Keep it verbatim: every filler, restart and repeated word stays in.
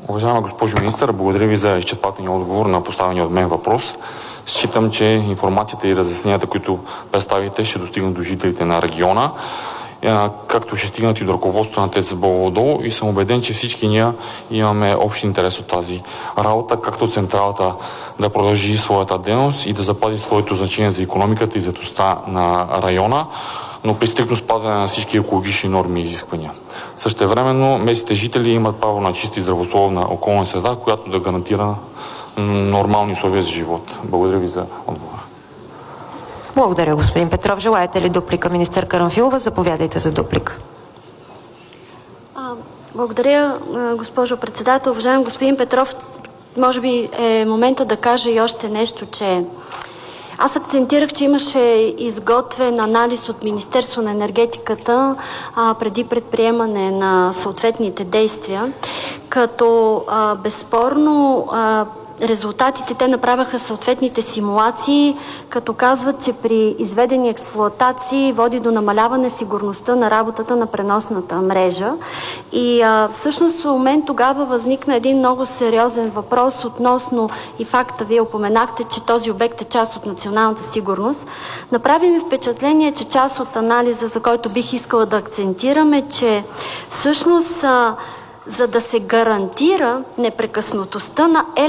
Уважаема госпожо министър, благодаря ви за изчерпателния отговор на поставения от мен въпрос. Считам, че информацията и разясненията, които представите, ще достигнат до жителите на региона, както ще стигнат и до ръководството на ТЕЦ Бобов дол, и съм убеден, че всички ние имаме общ интерес от тази работа, както централата да продължи своята дейност и да запази своето значение за икономиката и заетостта на района, но при стриктно спазване на всички екологични норми и изисквания. Същевременно местните жители имат право на чиста и здравословна околна среда, която да гарантира нормални условия за живот. Благодаря ви за отговора. Благодаря, господин Петров. Желаете ли дуплика, министър Карамфилова? Заповядайте за дуплика. Благодаря, госпожо председател. Уважаем господин Петров, може би е момента да кажа и още нещо, че аз акцентирах, че имаше изготвен анализ от Министерство на енергетиката а, преди предприемане на съответните действия, като а, безспорно а, резултатите те направиха съответните симулации, като казват, че при изведени експлоатации води до намаляване сигурността на работата на преносната мрежа. И а, всъщност у мен тогава възникна един много сериозен въпрос относно и факта, вие упоменахте, че този обект е част от националната сигурност. Направи ми впечатление, че част от анализа, за който бих искала да акцентираме, че всъщност а, за да се гарантира непрекъснатостта на